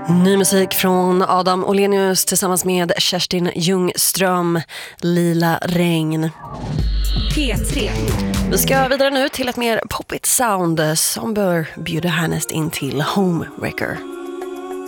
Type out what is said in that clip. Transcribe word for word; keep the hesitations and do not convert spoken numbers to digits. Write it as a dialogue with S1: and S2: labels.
S1: Ny musik från Adam Olenius tillsammans med Kerstin Ljungström, Lila regn.
S2: P tre.
S1: Vi ska vidare nu till ett mer poppigt sound som bör bjuda härnäst in till Homewrecker.